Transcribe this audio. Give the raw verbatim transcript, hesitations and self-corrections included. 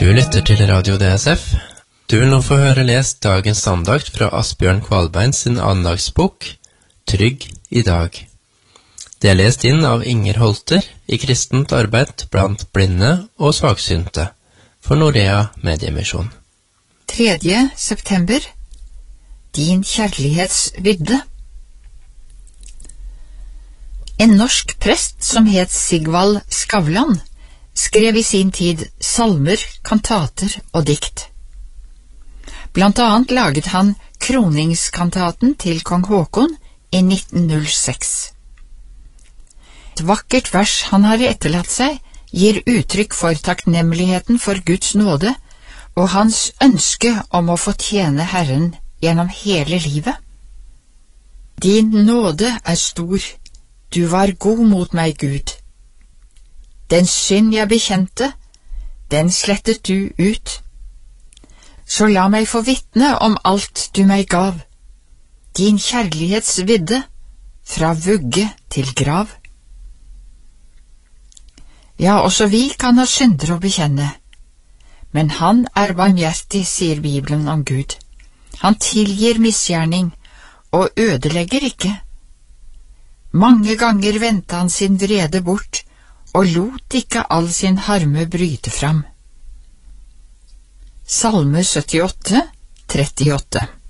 Du lytter til Radio D S F. Du vil nå få høre lest dagens andakt fra Asbjørn Kvalbein sin andagsbok, Trygg i dag. Det er lest inn av Inger Holter i kristent arbeid blant blinde og svaksynte for Norea Mediemisjon. tredje september. Din kjærlighetsvidde. En norsk prest som het Sigvald Skavlan skrev i sin tid salmer, kantater og dikt. Blant annet laget han kroningskantaten til kong Håkon i nitten null seks. Et vakkert vers han har etterlatt seg, gir uttrykk for takknemligheten for Guds nåde og hans ønske om å få tjene Herren gjennom hele livet. Din nåde er stor, du var god mot meg, Gud. Den synd jeg bekjente, den slettet du ut. Så la meg få vitne om alt du meg gav, din kjærlighetsvidde, fra vugge til grav. Ja, også vi kan ha synder å bekjenne, men han er barmhjertig, sier Bibelen om Gud. Han tilgir misgjerning og ødelegger ikke. Mange ganger vendte han sin vrede bort og lot ikke all sin harme bryte fram. Salme syttiåtte, trettiåtte.